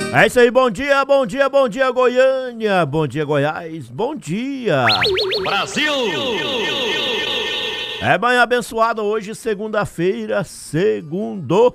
É isso aí, bom dia, bom dia, bom dia Goiânia, bom dia Goiás, bom dia Brasil! É manhã abençoada hoje, segunda-feira, segunda.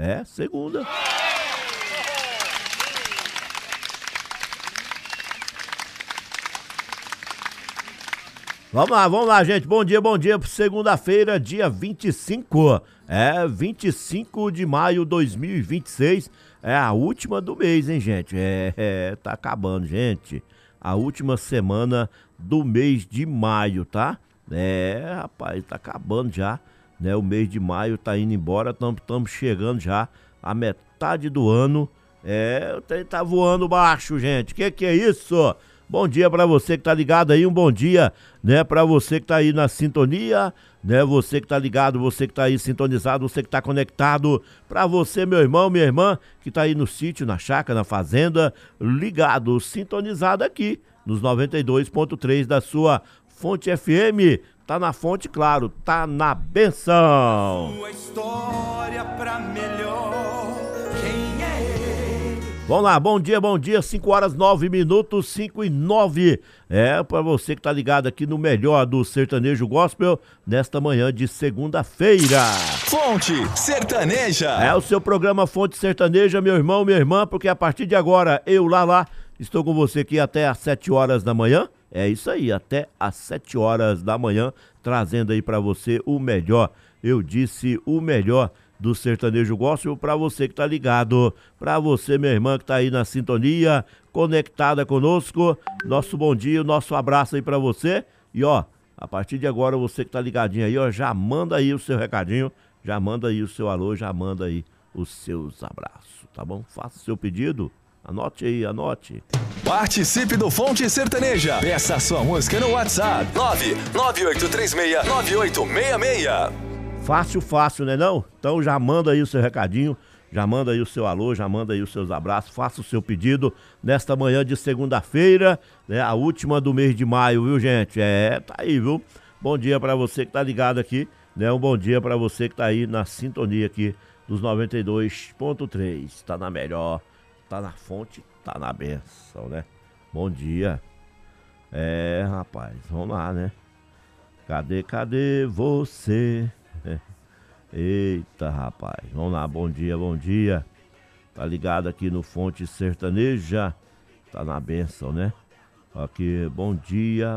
Vamos lá, gente, bom dia, segunda-feira, dia 25, 25 de maio de 2026, é a última do mês, hein, gente, tá acabando, gente, a última semana do mês de maio, tá? Rapaz, tá acabando já, né, o mês de maio tá indo embora, estamos chegando já à metade do ano, o trem tá voando baixo, gente, que é isso? Bom dia pra você que tá ligado aí, um bom dia, né, pra você que tá aí na sintonia, né, você que tá ligado, você que tá aí sintonizado, você que tá conectado, pra você, meu irmão, minha irmã, que tá aí no sítio, na chácara, na fazenda, ligado, sintonizado aqui, nos 92.3 da sua Fonte FM, tá na fonte, claro, tá na benção. Sua história pra melhor, quem é ele? Vamos lá, bom dia, 5 horas 9 minutos, 5 e 9. Pra você que tá ligado aqui no melhor do sertanejo gospel, nesta manhã de segunda-feira. Fonte Sertaneja. É o seu programa Fonte Sertaneja, meu irmão, minha irmã, porque a partir de agora, eu lá, estou com você aqui até às 7 horas da manhã. É isso aí, até às 7 horas da manhã, trazendo aí pra você o melhor, eu disse o melhor do sertanejo gospel pra você que tá ligado, pra você, minha irmã, que tá aí na sintonia, conectada conosco, nosso bom dia, nosso abraço aí pra você, e ó, a partir de agora, você que tá ligadinho aí, ó, já manda aí o seu recadinho, já manda aí o seu alô, já manda aí os seus abraços, tá bom? Faça o seu pedido, anote aí, anote. Participe do Fonte Sertaneja. Peça a sua música no WhatsApp 998369866. Fácil, né não? Então já manda aí o seu recadinho, já manda aí o seu alô, já manda aí os seus abraços, faça o seu pedido nesta manhã de segunda-feira, né? A última do mês de maio, viu, gente? Tá aí, viu? Bom dia pra você que tá ligado aqui, né? Um bom dia pra você que tá aí na sintonia aqui dos 92.3. Tá na melhor, tá na fonte, tá na benção, né? Bom dia. Rapaz, vamos lá, né? Cadê você? Eita, rapaz, vamos lá, bom dia. Tá ligado aqui no Fonte Sertaneja, tá na benção, né? Aqui, bom dia.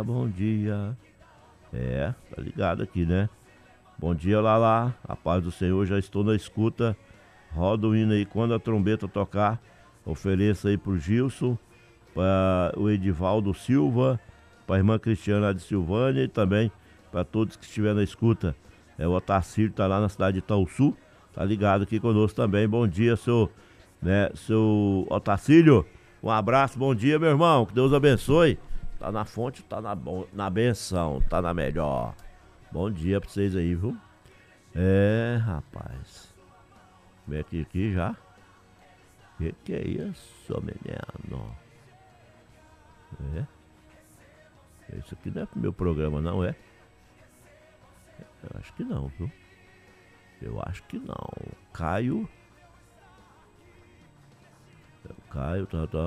Tá ligado aqui, né? Bom dia, lá, a paz do Senhor, já estou na escuta. Roda o hino aí, quando a trombeta tocar, ofereça aí pro Gilson, para o Edivaldo Silva, para a irmã Cristiana de Silvânia e também para todos que estiverem na escuta. O Otacílio tá lá na cidade de Itaúsu, tá ligado aqui conosco também. Bom dia, seu Otacílio. Um abraço, bom dia, meu irmão. Que Deus abençoe. Tá na fonte, tá na benção, tá na melhor. Bom dia pra vocês aí, viu? Rapaz. Vem aqui já. Que é isso, menino? Isso aqui não é pro meu programa, não é? Eu acho que não, viu? Eu acho que não. Caio, acho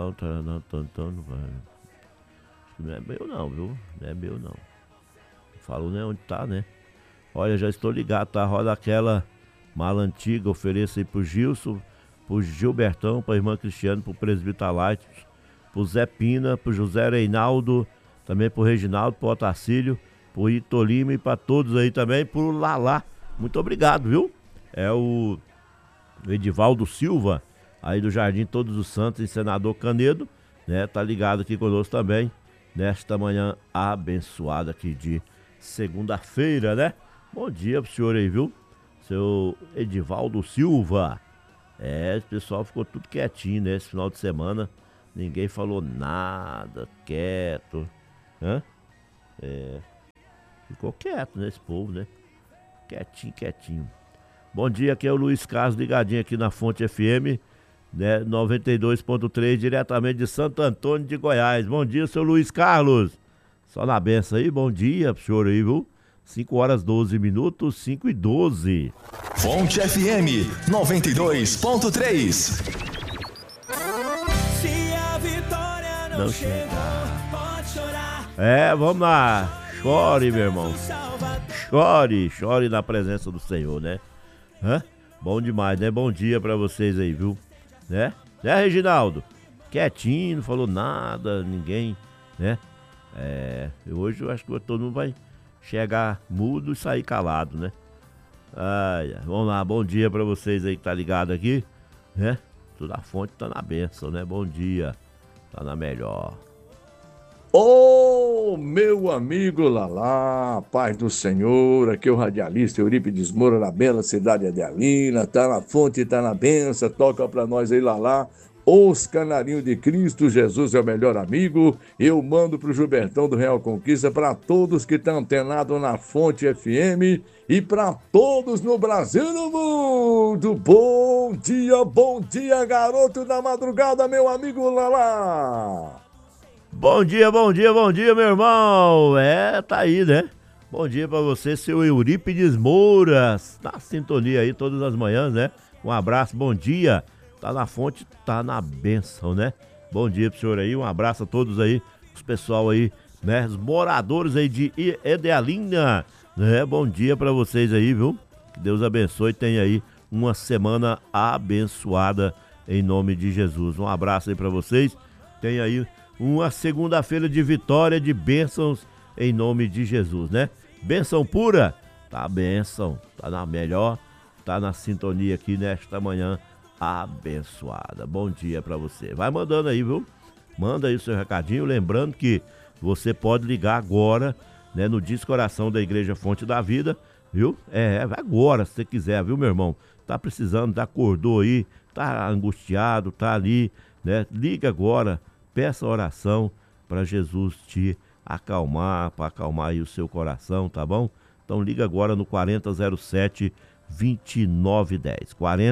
que não é meu não, viu? Não é meu não. Falou, né, onde tá, né? Olha, já estou ligado, tá? Roda aquela mala antiga, ofereça aí pro Gilson, pro Gilbertão, pra irmã Cristiane, pro presbítero Light, pro Zé Pina, pro José Reinaldo, também pro Reginaldo, pro Otacílio, pro Itolima e pra todos aí também, pro Lalá. Muito obrigado, viu? É o Edivaldo Silva, aí do Jardim Todos os Santos, em Senador Canedo, né? Tá ligado aqui conosco também, nesta manhã abençoada aqui de segunda-feira, né? Bom dia pro senhor aí, viu? Seu Edivaldo Silva. O pessoal ficou tudo quietinho, né? Esse final de semana, ninguém falou nada, quieto. Ficou quieto, né, esse povo, né? Quietinho. Bom dia, aqui é o Luiz Carlos, ligadinho aqui na Fonte FM, né, 92.3, diretamente de Santo Antônio de Goiás. Bom dia, seu Luiz Carlos. Só na benção aí, bom dia pro senhor aí, viu? 5 horas 12 minutos, 5 e 12. Fonte FM 92.3. não chegar. Vamos lá. Chore, meu irmão. Chore na presença do Senhor, né? Bom demais, né? Bom dia pra vocês aí, viu? Né, Reginaldo? Quietinho, não falou nada, ninguém, né? Hoje eu acho que todo mundo vai chegar mudo e sair calado, né? Vamos lá, bom dia pra vocês aí que tá ligado aqui, né? Tudo a fonte tá na bênção, né? Bom dia, tá na melhor. Ô, meu amigo Lalá, paz do Senhor, aqui é o radialista Eurípides Moura, na bela cidade de Adelina, tá na fonte, tá na benção, toca pra nós aí, Lalá. Os Canarinhos de Cristo, Jesus é o melhor amigo. Eu mando pro Gilbertão do Real Conquista, para todos que estão antenados na Fonte FM e para todos no Brasil e no mundo. Bom dia, garoto da madrugada, meu amigo Lalá. Bom dia, meu irmão. Tá aí, né? Bom dia pra você, seu Eurípides Moura. Na sintonia aí todas as manhãs, né? Um abraço, bom dia. Tá na fonte, tá na bênção, né? Bom dia pro senhor aí, um abraço a todos aí, os pessoal aí, né? Os moradores aí de Adelina, né? Bom dia pra vocês aí, viu? Que Deus abençoe e tenha aí uma semana abençoada em nome de Jesus. Um abraço aí pra vocês, tenha aí uma segunda-feira de vitória, de bênçãos em nome de Jesus, né? Bênção pura, tá bênção, tá na melhor, tá na sintonia aqui nesta manhã abençoada. Bom dia pra você. Vai mandando aí, viu? Manda aí o seu recadinho, lembrando que você pode ligar agora, né, no Disco Oração da Igreja Fonte da Vida, viu? Vai agora, se você quiser, viu, meu irmão? Tá precisando, acordou aí, tá angustiado, tá ali, né? Liga agora, peça oração pra Jesus te acalmar, pra acalmar aí o seu coração, tá bom? Então liga agora no 4007 2910.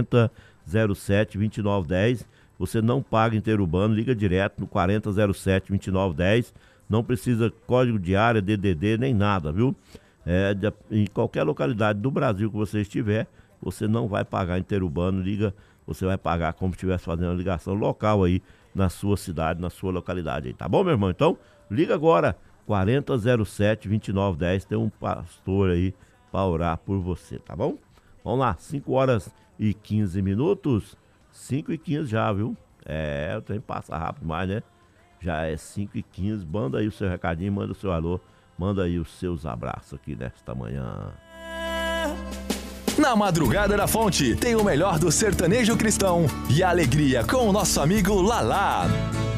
4007 2910. Você não paga interurbano, liga direto no 4007 2910. Não precisa código de área, DDD, nem nada, viu? Em qualquer localidade do Brasil que você estiver, você não vai pagar interurbano, liga, você vai pagar como se estivesse fazendo a ligação local aí na sua cidade, na sua localidade aí, tá bom, meu irmão? Então, liga agora, 4007 2910, tem um pastor aí para orar por você, tá bom? Vamos lá, 5 horas e 15 minutos, 5 e 15 já, viu? O trem passa rápido mais, né? Já é 5 e 15, manda aí o seu recadinho, manda o seu alô, manda aí os seus abraços aqui nesta manhã. Na Madrugada da Fonte, tem o melhor do sertanejo cristão e a alegria com o nosso amigo Lalá.